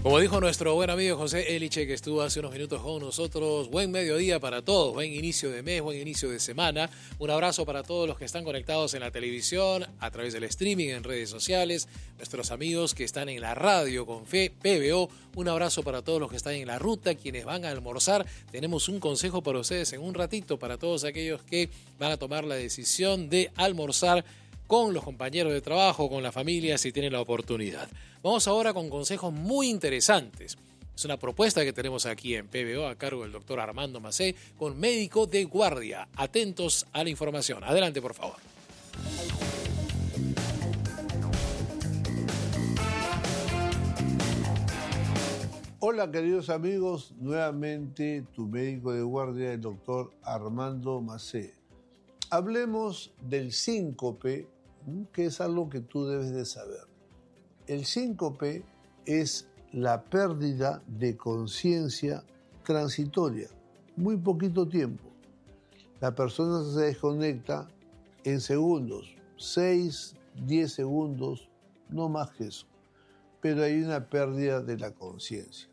Como dijo nuestro buen amigo José Eliche, que estuvo hace unos minutos con nosotros, buen mediodía para todos, buen inicio de mes, buen inicio de semana. Un abrazo para todos los que están conectados en la televisión, a través del streaming, en redes sociales, nuestros amigos que están en la radio con Fe, PBO. Un abrazo para todos los que están en la ruta, quienes van a almorzar. Tenemos un consejo para ustedes en un ratito, para todos aquellos que van a tomar la decisión de almorzar con los compañeros de trabajo, con la familia, si tienen la oportunidad. Vamos ahora con consejos muy interesantes. Es una propuesta que tenemos aquí en PBO a cargo del doctor Armando Macé con médico de guardia. Atentos a la información. Adelante, por favor. Hola, queridos amigos. Nuevamente tu médico de guardia, el doctor Armando Macé. Hablemos del síncope, que es algo que tú debes de saber. El síncope es la pérdida de conciencia transitoria, muy poquito tiempo. La persona se desconecta en segundos, 6, 10 segundos, no más que eso. Pero hay una pérdida de la conciencia.